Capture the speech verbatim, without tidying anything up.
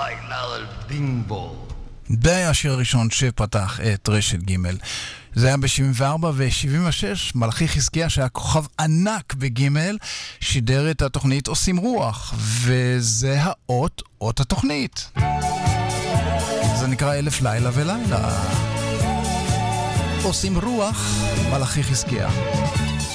bailar el bimbo. זה השיר הראשון שפתח את רשת ג'. זה היה ב-שבעים וארבע ו-שבעים ושש, מלאכי חזקיה שהיה כוכב ענק בג' שידר את התוכנית עושים רוח, וזה האות, אות התוכנית. זה נקרא אלף לילה ולילה. עושים רוח, מלאכי חזקיה.